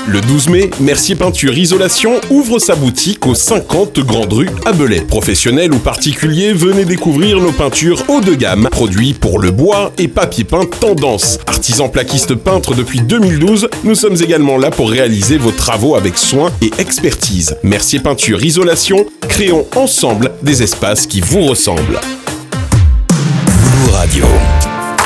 Le 12 mai, Mercier Peinture Isolation ouvre sa boutique aux 50 Grande Rue à Belay. Professionnels ou particuliers, venez découvrir nos peintures haut de gamme, produits pour le bois et papier peint tendance. Artisans plaquistes peintres depuis 2012, nous sommes également là pour réaliser vos travaux avec soin et expertise. Mercier Peinture Isolation, créons ensemble des espaces qui vous ressemblent. Gouloù Radio.